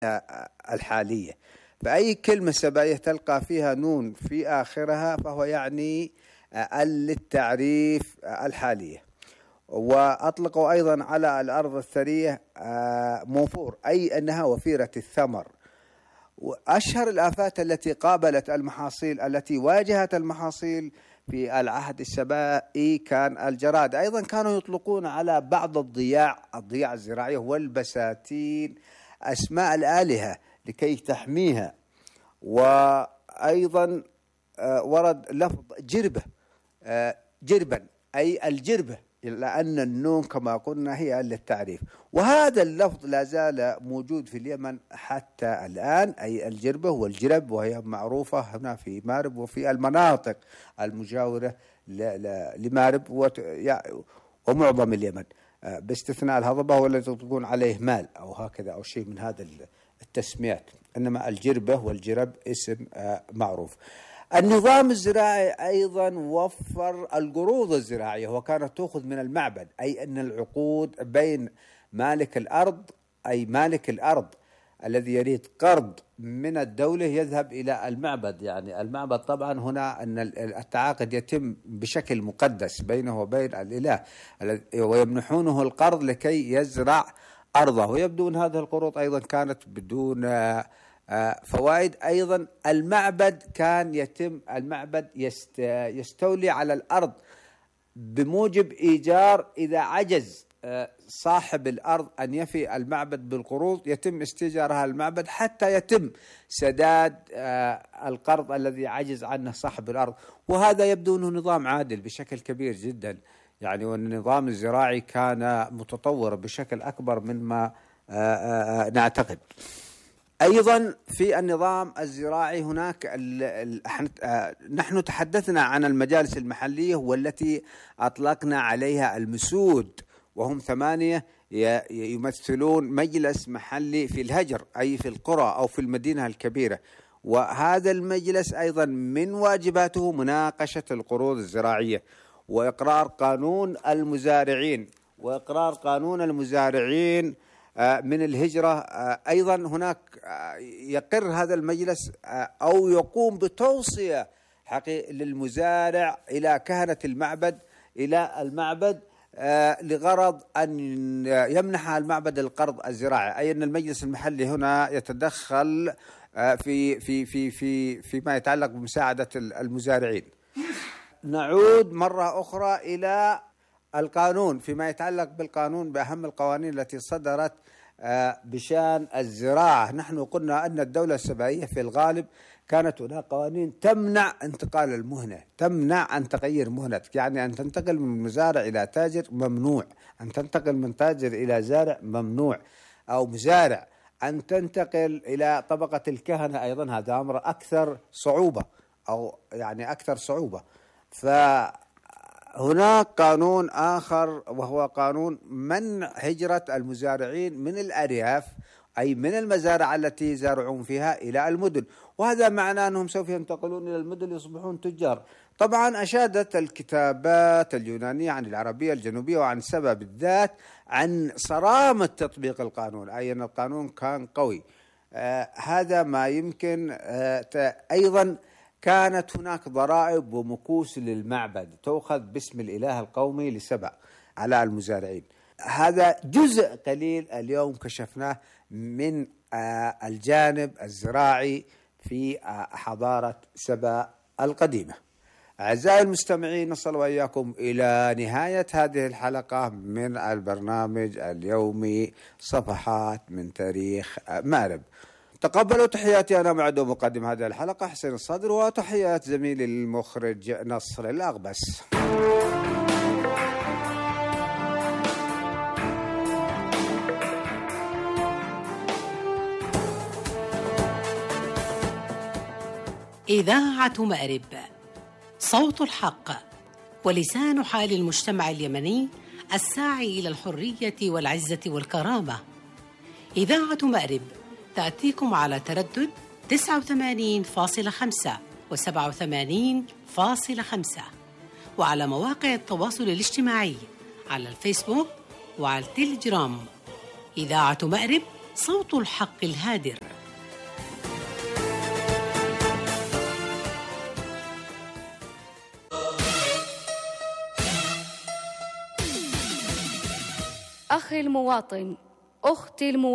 الحالية. فأي كلمة سبعية تلقى فيها نون في آخرها فهو يعني للتعريف الحالية. وأطلقوا أيضا على الأرض الثرية موفور، أي أنها وفيرة الثمر. وأشهر الآفات التي قابلت المحاصيل التي واجهت المحاصيل في العهد السبائي كان الجراد. أيضا كانوا يطلقون على بعض الضياع الزراعية والبساتين أسماء الآلهة لكي تحميها. وأيضا ورد لفظ جربة، جربا أي الجربة، لأن النون كما قلنا هي للتعريف. وهذا اللفظ لا زال موجود في اليمن حتى الآن، أي الجربة والجرب، وهي معروفة هنا في مارب وفي المناطق المجاورة لمارب ومعظم اليمن، باستثناء الهضبة والذي تطلقون عليه مال أو هكذا أو شيء من هذا التسميات، إنما الجربة والجرب اسم معروف. النظام الزراعي أيضا وفر القروض الزراعية، وكانت تأخذ من المعبد، أي أن العقود بين مالك الأرض، أي مالك الأرض الذي يريد قرض من الدولة يذهب إلى المعبد. يعني المعبد طبعا هنا أن التعاقد يتم بشكل مقدس بينه وبين الإله، ويمنحونه القرض لكي يزرع أرضه. ويبدو أن هذه القروض أيضا كانت بدون فوائد. أيضا المعبد كان المعبد يستولي على الأرض بموجب إيجار. إذا عجز صاحب الأرض أن يفي المعبد بالقروض يتم استئجارها المعبد حتى يتم سداد القرض الذي عجز عنه صاحب الأرض. وهذا يبدو أنه نظام عادل بشكل كبير جدا، يعني والنظام الزراعي كان متطور بشكل أكبر مما نعتقد. أيضا في النظام الزراعي هناك نحن تحدثنا عن المجالس المحلية والتي أطلقنا عليها المسود، وهم 8 يمثلون مجلس محلي في الهجر، أي في القرى أو في المدينة الكبيرة. وهذا المجلس أيضا من واجباته مناقشة القروض الزراعية وإقرار قانون المزارعين من الهجرة. أيضا هناك يقر هذا المجلس أو يقوم بتوصية للمزارع إلى كهنة المعبد لغرض أن يمنح المعبد القرض الزراعي، أي أن المجلس المحلي هنا يتدخل فيما يتعلق بمساعدة المزارعين. نعود مرة أخرى إلى القانون فيما يتعلق بالقانون بأهم القوانين التي صدرت بشان الزراعة. نحن قلنا أن الدولة السبائية في الغالب كانت هناك قوانين تمنع انتقال المهنة، تمنع عن تغيير مهنتك، يعني أن تنتقل من مزارع إلى تاجر ممنوع، أن تنتقل من تاجر إلى زارع ممنوع، أو مزارع أن تنتقل إلى طبقة الكهنة أيضا هذا أمر أكثر صعوبة، أو يعني أكثر صعوبة. فهناك قانون آخر وهو قانون منع هجرة المزارعين من الأرياف، أي من المزارع التي يزارعون فيها إلى المدن، وهذا معناه أنهم سوف ينتقلون إلى المدن يصبحون تجار. طبعا أشادت الكتابات اليونانية عن العربية الجنوبية وعن سبب بالذات عن صرامة تطبيق القانون، أي أن القانون كان قوي. هذا ما يمكن. أيضا كانت هناك ضرائب ومكوس للمعبد تؤخذ باسم الإله القومي لسبأ على المزارعين. هذا جزء قليل اليوم كشفناه من الجانب الزراعي في حضارة سبأ القديمة. أعزائي المستمعين، نصل وإياكم إلى نهاية هذه الحلقة من البرنامج اليومي صفحات من تاريخ مأرب. تقبلوا تحياتي أنا معد مقدم هذه الحلقة حسين الصدر، وتحيات زميلي المخرج نصر الأغبس. إذاعة مأرب، صوت الحق ولسان حال المجتمع اليمني الساعي إلى الحرية والعزة والكرامة. إذاعة مأرب تأتيكم على تردد 89.5 و87.5، وعلى مواقع التواصل الاجتماعي على الفيسبوك وعلى التليجرام. إذاعة مأرب صوت الحق الهادر. أخي المواطن، أختي المواطن،